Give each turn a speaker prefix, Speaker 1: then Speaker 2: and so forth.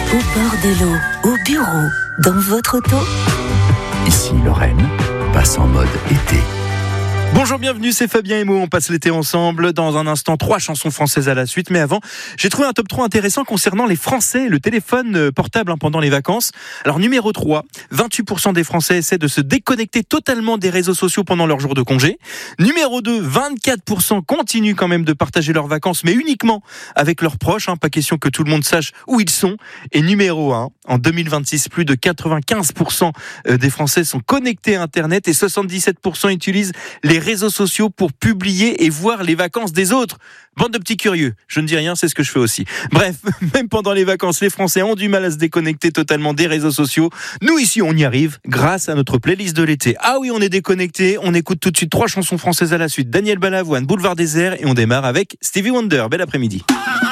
Speaker 1: au bord de l'eau, au bureau, dans votre auto.
Speaker 2: Ici Lorraine, passe en mode été.
Speaker 3: Bonjour, bienvenue, c'est Fabien et Mo, on passe l'été ensemble. Dans un instant, 3 chansons françaises à la suite. Mais avant, j'ai trouvé un top 3 intéressant concernant les Français et le téléphone portable pendant les vacances. Alors numéro 3, 28% des Français essaient de se déconnecter totalement des réseaux sociaux pendant leur jour de congé. Numéro 2, 24% continuent quand même de partager leurs vacances, mais uniquement avec leurs proches. Pas question que tout le monde sache où ils sont. Et numéro 1, en 2026, plus de 95% des Français sont connectés à Internet et 77% utilisent les réseaux sociaux pour publier et voir les vacances des autres. Bande de petits curieux. Je ne dis rien, c'est ce que je fais aussi. Bref, même pendant les vacances, les Français ont du mal à se déconnecter totalement des réseaux sociaux. Nous, ici, on y arrive grâce à notre playlist de l'été. Ah oui, on est déconnectés. On écoute tout de suite 3 chansons françaises à la suite. Daniel Balavoine, Boulevard Désert, et on démarre avec Stevie Wonder. Bel après-midi.